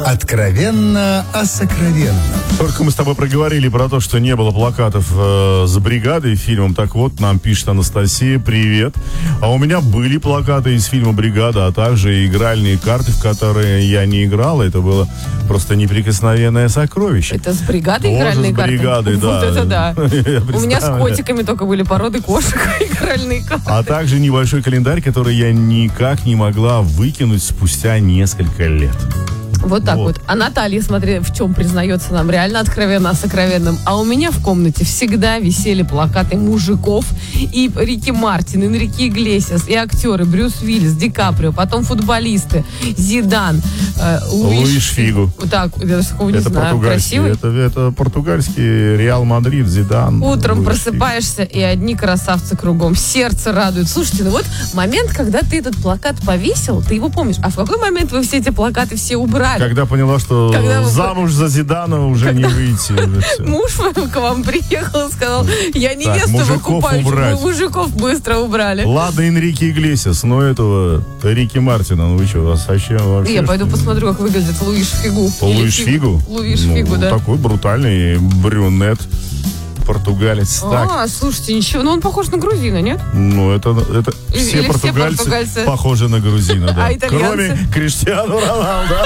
Откровенно о сокровенном. Только мы с тобой проговорили про то, что не было плакатов с бригадой фильмом. Так вот, нам пишет Анастасия, привет. А у меня были плакаты из фильма «Бригада», а также игральные карты, в которые я не играл. Это было просто неприкосновенное сокровище. Это с бригадой тоже игральные карты? С бригадой, да. Вот это да. У меня с котиками только были породы кошек игральные карты. А также небольшой календарь, который я никак не могла выкинуть спустя несколько лет. Вот так вот. А Наталья, смотри, в чем признается нам реально откровенно о сокровенном. А у меня в комнате всегда висели плакаты мужиков. И Рики Мартин, Энрике Иглесиас, и актеры Брюс Уиллис, Ди Каприо, потом футболисты Зидан, Луиш Фигу. Так, я даже такого не знаю. Красивый? Это португальский Реал Мадрид, Зидан. Утром Луиш просыпаешься, и одни красавцы кругом. Сердце радует. Слушайте, ну вот момент, когда ты этот плакат повесил, ты его помнишь. А в какой момент вы все эти плакаты все убрали? Когда поняла, что замуж за Зидана уже не выйти. Муж к вам приехал и сказал, я невесту выкупаю, мужиков быстро убрали. Ладно, Энрике Иглесиас, но этого Рики Мартина, ну вы что, вас зачем вообще? Я пойду посмотрю, как выглядит Луиш Фигу. Луиш Фигу? Луиш Фигу, да. Такой брутальный брюнет. Португалец. Так. Слушайте, ничего, но он похож на грузина, нет? Ну, это все португальцы похожи на грузина, да. А итальянцы? Кроме Криштиану Роналдо.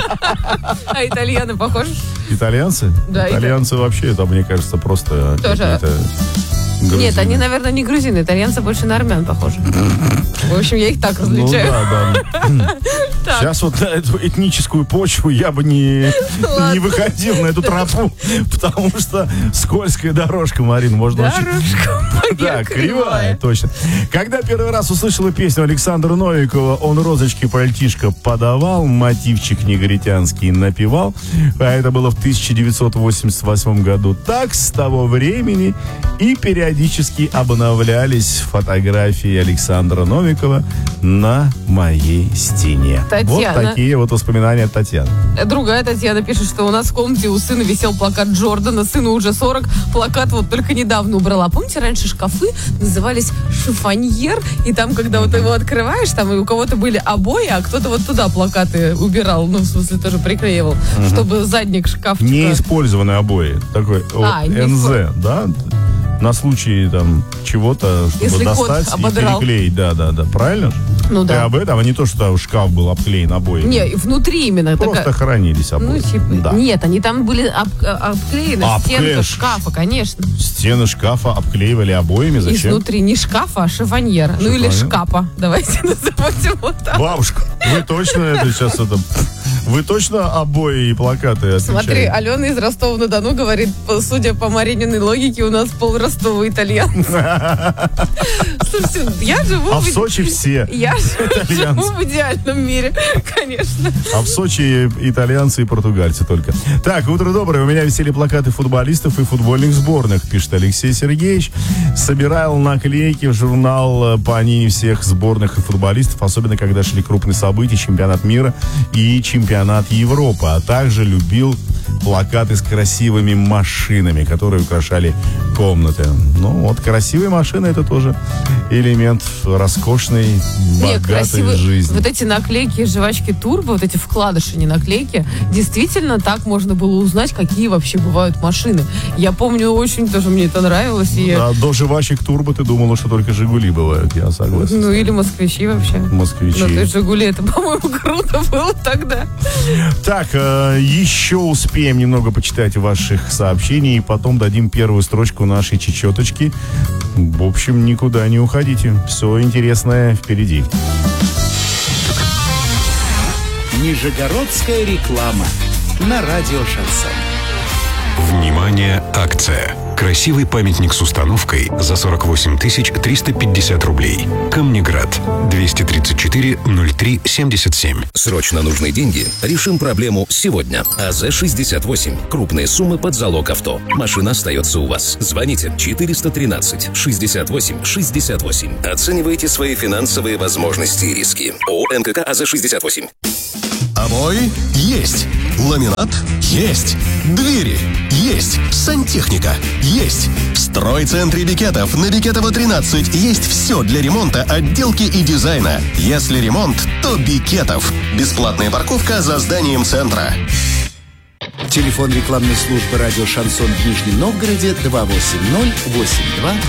А итальяны похожи? Итальянцы? Да. Итальянцы вообще, это, мне кажется, просто какие-то грузины. Нет, они, наверное, не грузины. Итальянцы больше на армян похожи. В общем, я их так различаю. Ну да. Сейчас вот на эту этническую почву я бы не выходил на эту тропу, потому что скользкая дорожка, Марина, можно очень... Да, кривая, точно. Когда первый раз услышала песню Александра Новикова «Он розочки пальтишко подавал», мотивчик негритянский напевал, а это было в 1988 году. Так с того времени и периодически обновлялись фотографии Александра Новикова на моей стене. Татьяна. Вот такие вот воспоминания от Татьяны. Другая Татьяна пишет, что у нас в комнате у сына висел плакат Джордана, сыну уже 40, плакат вот только недавно убрала. Помните, раньше шкафы назывались шифоньер, и там, когда вот его открываешь, там и у кого-то были обои, а кто-то вот туда плакаты убирал, ну, в смысле, тоже приклеивал, чтобы задник шкафчика... Неиспользованные обои. Такой НЗ, да? На случай там чего-то, чтобы если достать и переклеить. Да, правильно? Ну да. Ты об этом, а не то, что шкаф был обклеен обоями. Не, внутри именно. Просто хранились обои. Ну, типа, да. Нет, они там были обклеены, стенка шкафа, конечно. Стены шкафа обклеивали обоями, зачем? Изнутри не шкафа, а шифоньер. Ну или шкапа, давайте назовем вот так. Бабушка, вы точно это сейчас это... Вы точно обои и плакаты отвечаете? Смотри, Алена из Ростова-на-Дону говорит, судя по Марининой логике, у нас пол Ростова итальянцы. Слушайте, я живу... А в Сочи все живу в идеальном мире, конечно. А в Сочи итальянцы и португальцы только. Так, утро доброе. У меня висели плакаты футболистов и футбольных сборных, пишет Алексей Сергеевич. Собирал наклейки в журнал по ней всех сборных и футболистов, особенно когда шли крупные события, чемпионат мира и чемпионат Европы, а также любил плакаты с красивыми машинами, которые украшали комнаты. Ну, вот красивые машины — это тоже элемент роскошной, богатой жизни. Вот эти наклейки, жвачки Турбо, вот эти вкладыши, не наклейки, действительно так можно было узнать, какие вообще бывают машины. Я помню, очень тоже мне это нравилось. Да, до жвачек Турбо ты думала, что только Жигули бывают, я согласен. Ну, или москвичи вообще. Москвичи. Ну, то есть Жигули, это, по-моему, круто было тогда. Так, еще успеем немного почитать ваших сообщений, и потом дадим первую строчку нашей чечеточки. В общем, никуда не уходите. Все интересное впереди. Нижегородская реклама на радио «Шансон». Внимание, акция. Красивый памятник с установкой за 48 350 рублей. Камнеград. 234-03-77. Срочно нужны деньги? Решим проблему сегодня. АЗ-68. Крупные суммы под залог авто. Машина остается у вас. Звоните 413-68-68. Оценивайте свои финансовые возможности и риски. ООО НКК АЗ-68. Обои есть. Ламинат есть. Двери есть. Сантехника есть. В стройцентре Бекетов на Бекетова 13 есть все для ремонта, отделки и дизайна. Если ремонт, то Бекетов. Бесплатная парковка за зданием центра. Телефон рекламной службы «Радио Шансон» в Нижнем Новгороде 280-82-82.